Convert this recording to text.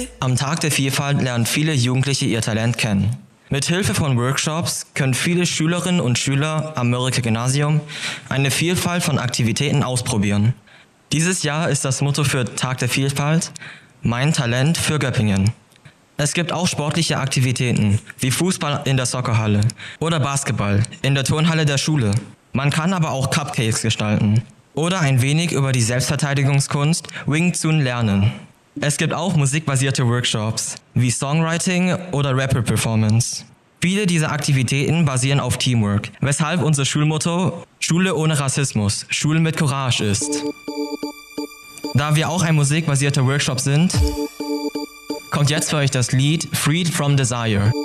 Am Tag der Vielfalt lernen viele Jugendliche ihr Talent kennen. Mit Hilfe von Workshops können viele Schülerinnen und Schüler am Mörike Gymnasium eine Vielfalt von Aktivitäten ausprobieren. Dieses Jahr ist das Motto für Tag der Vielfalt Mein Talent für Göppingen. Es gibt auch sportliche Aktivitäten, wie Fußball in der Soccerhalle oder Basketball in der Turnhalle der Schule. Man kann aber auch Cupcakes gestalten oder ein wenig über die Selbstverteidigungskunst Wing Chun lernen. Es gibt auch musikbasierte Workshops, wie Songwriting oder Rapper-Performance. Viele dieser Aktivitäten basieren auf Teamwork, weshalb unser Schulmotto Schule ohne Rassismus, Schule mit Courage ist. Da wir auch ein musikbasierter Workshop sind, kommt jetzt für euch das Lied Freed from Desire.